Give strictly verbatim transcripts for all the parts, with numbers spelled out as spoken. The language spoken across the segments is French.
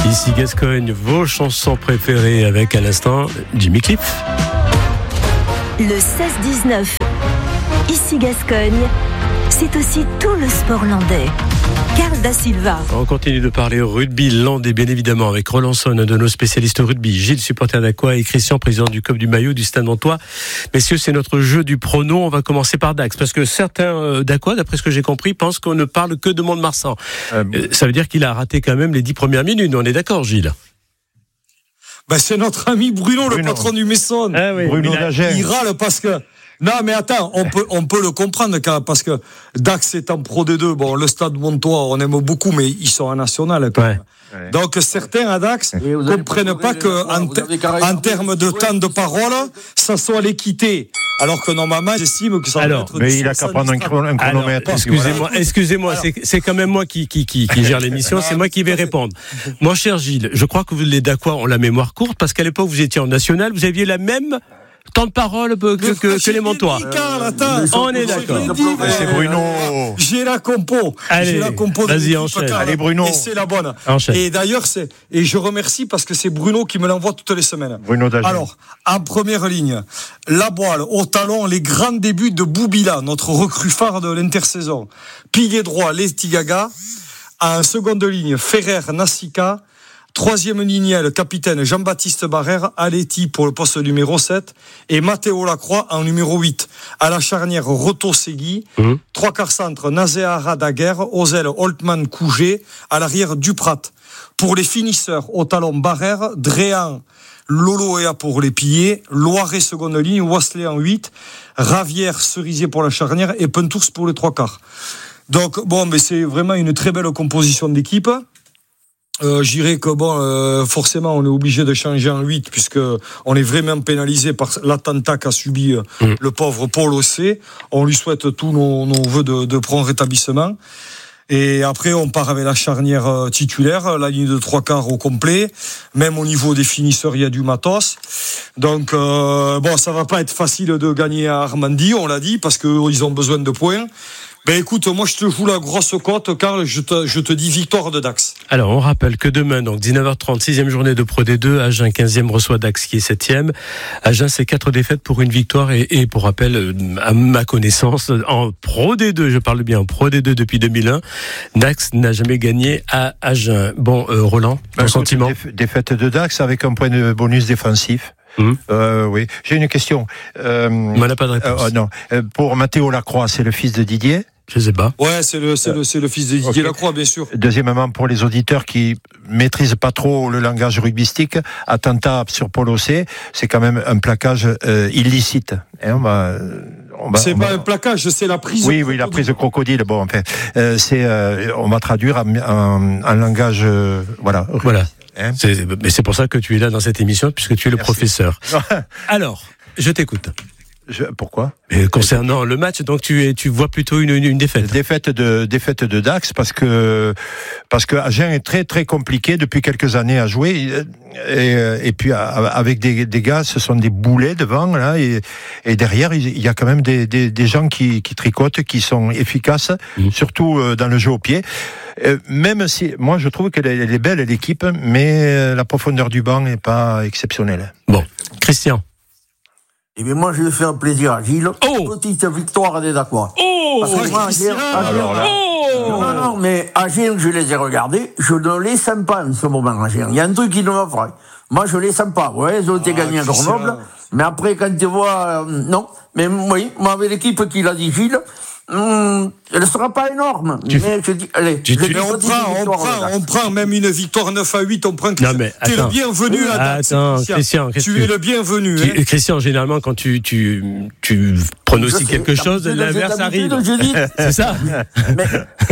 Ici Gascogne, vos chansons préférées avec à l'instant Jimmy Cliff. Le seize dix-neuf, ici Gascogne, c'est aussi tout le sport landais. Carl Da Silva. On continue de parler rugby landais, bien évidemment, avec Roland Son, un de nos spécialistes rugby, Gilles, supporter d'Aqua, et Christian, président du club du maillot du Stade Montois. Messieurs, c'est notre jeu du prono. On va commencer par Dax, parce que certains d'Aqua, d'après ce que j'ai compris, pensent qu'on ne parle que de Mont-de-Marsan. Euh, Ça veut dire qu'il a raté quand même les dix premières minutes. On est d'accord, Gilles? Ben, c'est notre ami Bruno, Bruno. le patron du Messon. Ah oui, Bruno Dagen. Il râle parce que... Non, mais attends, on peut, on peut le comprendre, parce que Dax est en Pro D deux. Bon, le Stade Montois, on aime beaucoup, mais ils sont en national, quand même. Ouais. Ouais. Donc, certains à Dax ne comprennent pas que, en, te, en termes de temps de parole, ça soit l'équité. Alors que normalement, j'estime que ça Alors, va être... mais il a qu'à prendre un, chron- un chronomètre. Alors, excusez-moi, excusez-moi, Alors, c'est, c'est quand même moi qui, qui, qui, qui gère l'émission, c'est moi qui vais répondre. Mon cher Gilles, je crois que vous, les Dacois, ont la mémoire courte, parce qu'à l'époque, vous étiez en national, vous aviez la même... temps de parole que, que, que, que les Montois. Euh, on est d'accord. Dit, c'est Bruno. J'ai la compo. Allez, j'ai la compo. Vas-y, enchaîne. Allez, Bruno. Et c'est la bonne. Enchaîne. Et d'ailleurs, c'est, et je remercie parce que c'est Bruno qui me l'envoie toutes les semaines. Bruno Dagen. Alors, en première ligne, la Boile, au talon, les grands débuts de Boubila, notre recrue phare de l'intersaison. Pilier droit, Lestigaga. En seconde ligne, Ferrer, Nassika. Troisième ligne, le capitaine Jean-Baptiste Barrère, Aletti pour le poste numéro sept, et Matteo Lacroix en numéro huit. À la charnière, Roto Segui, mmh. Trois quarts centre, Nazéara Daguerre, Ozel, Holtman, Couget, à l'arrière, Duprat. Pour les finisseurs, au talon, Barrère, Dréan, Loloéa pour les piliers, Loiret seconde ligne, Wasley en huit, Ravière, Cerisier pour la charnière, et Pentours pour les trois quarts. Donc, bon, mais c'est vraiment une très belle composition d'équipe. Euh, je dirais que bon, euh, forcément, on est obligé de changer en huit puisque on est vraiment pénalisé par l'attentat qu'a subi euh, mmh. le pauvre Paul Ossé. On lui souhaite tous nos, nos vœux de, de prompt rétablissement. Et après, on part avec la charnière euh, titulaire, la ligne de trois quarts au complet. Même au niveau des finisseurs, il y a du matos. Donc, euh, bon, ça va pas être facile de gagner à Armandie, on l'a dit, parce que ils ont besoin de points. Ben écoute, moi je te joue la grosse cote, Carl, je te, je te dis victoire de Dax. Alors on rappelle que demain, donc dix-neuf heures trente, sixième journée de Pro D deux, Agen quinzième reçoit Dax qui est septième. Agen c'est quatre défaites pour une victoire et, et pour rappel, à ma connaissance, en Pro D deux, je parle bien en Pro D deux depuis deux mille un, Dax n'a jamais gagné à Agen. Bon, euh, Roland, ton ben, sentiment déf- Défaite de Dax avec un point de bonus défensif. Mmh. Euh, oui, j'ai une question. Euh, On n'a pas de réponse. Euh, non, euh, pour Matteo Lacroix, c'est le fils de Didier. Je sais pas. Ouais, c'est le, c'est le, c'est le fils de Didier okay. Lacroix, bien sûr. Deuxièmement, pour les auditeurs qui maîtrisent pas trop le langage rugbystique, attentat sur Paul Ossé, c'est quand même un plaquage euh, illicite. Hein, on va, on va, c'est on pas va... un plaquage, c'est la prise. Oui, oui, la prise de crocodile. Bon, enfin, euh, c'est, euh, on va traduire en, en, en langage, euh, voilà. Voilà. Hein c'est, mais c'est pour ça que tu es là dans cette émission, puisque tu es le Merci. Professeur. Alors, je t'écoute. Je, pourquoi ? Et concernant le match, donc tu es, tu vois plutôt une, une défaite. Défaite de défaite de Dax parce que parce que Agen est très très compliqué depuis quelques années à jouer et, et puis avec des, des gars, ce sont des boulets devant là et, et derrière il y a quand même des, des, des gens qui, qui tricotent, qui sont efficaces, mmh. surtout dans le jeu au pied. Même si moi je trouve qu'elle est belle l'équipe, mais la profondeur du banc n'est pas exceptionnelle. Bon, Christian. Eh bien, moi, je vais faire plaisir à Gilles. Oh Petite victoire des Dacois. Oh Parce que moi, Agen, Agen, oh non, non, mais Agen, je les ai regardés, je ne les sens pas en ce moment, Agen. Il y a un truc qui ne va pas. Moi, je les sens pas. Ouais, ils ont été ah, gagnés à Grenoble. Mais après, quand tu vois, euh, non. Mais oui, moi, avec l'équipe qu'il a dit Gilles, Hum, elle ne sera pas énorme, tu mais je dis, allez, tu, tu, on, prend, on, prend, on prend même une victoire neuf à huit, on prend que tu es le bienvenu à Dax. Attends, Christian, tu tu es le bienvenu. Tu, hein. Christian, généralement, quand tu, tu, tu pronostiques quelque chose, l'inverse arrive. Je dis, c'est ça. Mais,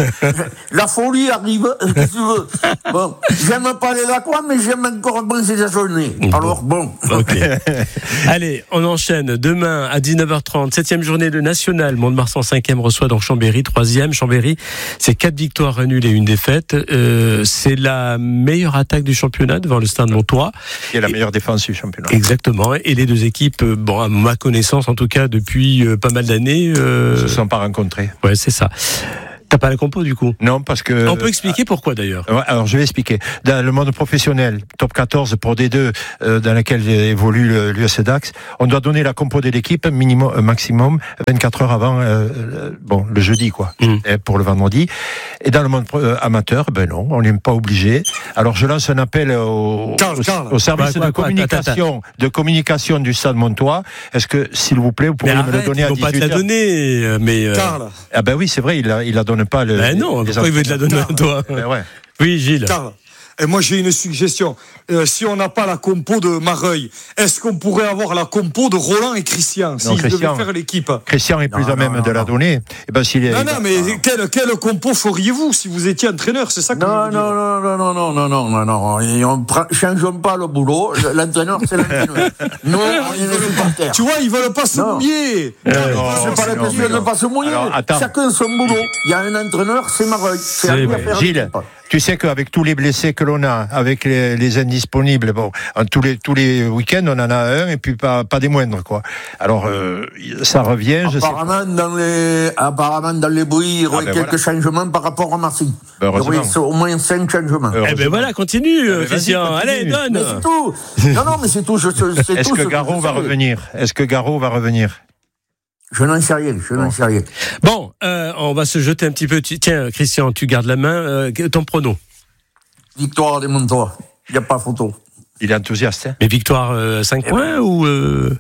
la folie arrive, si tu veux. Bon, j'aime pas les Lacroix, mais j'aime encore bien ces journées. Alors, bon. Ok. Allez, on enchaîne. Demain, à dix-neuf heures trente, septième journée de National, Mont-de-Marsan cinquième reçoit donc Chambéry, troisième. Chambéry, c'est quatre victoires, un nul et une défaite. Euh, c'est la meilleure attaque du championnat devant le Stade Montois. Et la meilleure défense du championnat. Exactement. Et les deux équipes, bon, à ma connaissance, en tout cas, depuis euh, pas mal d'années, euh... se sont pas rencontrées. Ouais, c'est ça. T'as pas la compo du coup? Non, parce que... On peut expliquer pourquoi d'ailleurs. Ouais, alors je vais expliquer. Dans le monde professionnel, top quatorze pour D deux, euh, dans lequel évolue l'U S Dax, on doit donner la compo de l'équipe minimum, euh, maximum vingt-quatre heures avant, euh, bon, le jeudi quoi, mmh. pour le vendredi. Et dans le monde euh, amateur, ben non, on n'est pas obligé. Alors je lance un appel au, Carl, au, Carl. au service quoi, quoi, de quoi, communication, attends, attends. de communication du Stade Montois. Est-ce que, s'il vous plaît, vous pourriez arrête, me le donner à dix-huit heures? Ils vont pas te la donner, mais. Euh... Carl. Ah ben oui, c'est vrai, il la, il la donne pas. Le, ben non, pourquoi il veut te la donner à toi? Ben ouais. Oui, Gilles. Carl. Et moi, j'ai une suggestion. Euh, si on n'a pas la compo de Mareuil, est-ce qu'on pourrait avoir la compo de Roland et Christian, s'ils devaient faire l'équipe? Christian est plus non, à même non, de non. la donner. Et ben, s'il est... Non, non, mais non. Quelle, quelle compo feriez-vous si vous étiez entraîneur? C'est ça que non, non, non, non, non, non, non, non, non, non, non. On prend, changeons pas le boulot. L'entraîneur, c'est l'entraîneur. Non, on est supporters. Tu vois, ils veulent pas se mouiller. Non, non, non, c'est pas la question de ne pas se mouiller. Chacun son boulot. Il y a un entraîneur, c'est Mareuil. C'est à lui à faire. Gilles, tu sais qu'avec tous les blessés que l'on a, avec les, les indisponibles, bon, tous les tous les week-ends, on en a un et puis pas pas des moindres, quoi. Alors euh, ça revient. Apparemment, je sais... dans les apparemment dans les bruits, il y aurait ah ben quelques voilà. changements par rapport à Marseille. Ben il y aurait au moins cinq changements. Eh ben voilà, continue, eh ben Christian. Allez, donne. Mais c'est tout. Non, non, mais c'est tout. Je, c'est Est-ce tout que Garot va revenir? Est-ce que Garot va revenir? Je n'en sais rien, je n'en sais rien. Bon, euh, on va se jeter un petit peu. Tiens, Christian, tu gardes la main. Euh, ton prono? Victoire des Montois. Il n'y a pas photo. Il est enthousiaste. Hein? Mais victoire euh, cinq points ben... ou euh...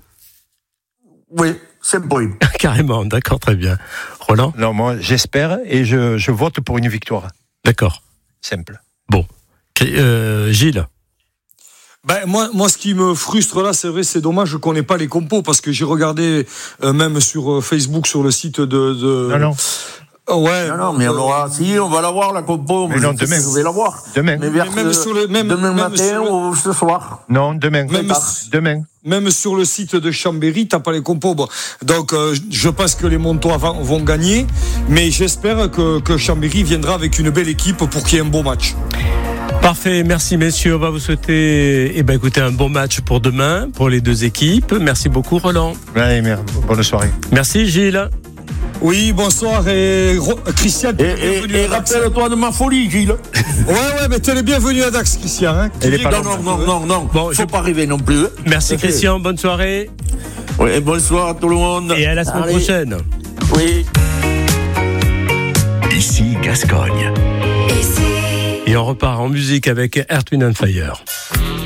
Oui, cinq points. Carrément, d'accord, très bien. Roland? Non, moi, j'espère et je, je vote pour une victoire. D'accord. Simple. Bon. Euh, Gilles? Ben, moi, moi, ce qui me frustre là, c'est vrai, c'est dommage qu'on n'ait pas les compos, parce que j'ai regardé euh, même sur euh, Facebook, sur le site de... de... Non, non. Ouais. Non, non, mais on aura, si, on va l'avoir, la compo. Mais non, demain. Vous allez l'avoir. Demain. Mais vers, même sur le, même, demain même matin le... ou ce soir. Non, demain. Même, demain. Même sur le site de Chambéry, t'as pas les compos. Bon. Donc, euh, je pense que les Montois vont, vont gagner, mais j'espère que, que Chambéry viendra avec une belle équipe pour qu'il y ait un beau match. Parfait, merci messieurs. On va vous souhaiter, eh ben, écoutez, un bon match pour demain, pour les deux équipes. Merci beaucoup, Roland. Ouais, merde. Bonne soirée. Merci, Gilles. Oui, bonsoir et Christian. Et, et, et rappelle-toi de ma folie, Gilles. Ouais, ouais, mais t'es le bienvenu à Dax, Christian. Hein. Non, non, non, non, non, non. Bon, faut je... pas arriver non plus. Merci, Christian. Bonne soirée. Oui, bonsoir à tout le monde. Et à la semaine Allez. prochaine. Oui. Ici Gascogne. Et on repart en musique avec Earth, Wind and Fire.